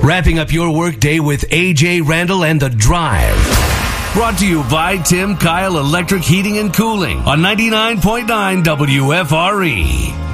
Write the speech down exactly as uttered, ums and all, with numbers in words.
Wrapping up your workday with A J Randall and The Drive. Brought to you by Tim Kyle Electric Heating and Cooling on ninety-nine point nine W F R E.